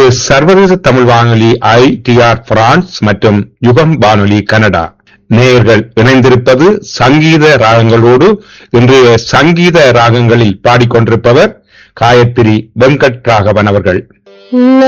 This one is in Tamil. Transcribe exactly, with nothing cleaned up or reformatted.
சர்வதேச தமிழ் வானொலி ஐ டி ஆர் பிரான்ஸ் மற்றும் யுகம் வானொலி கனடா. நேயர்கள் இணைந்திருப்பது சங்கீத ராகங்களோடு. இன்றைய சங்கீத ராகங்களில் பாடிக்கொண்டிருப்பவர் காயத்ரி வெங்கட் ராகவன் அவர்கள்.